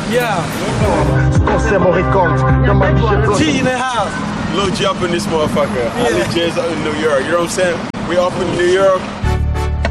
Yeah. Siamo ricordi. G in the house. Lil G up in this motherfucker. Ali J's up in New York. You know what I'm saying? We up in New York.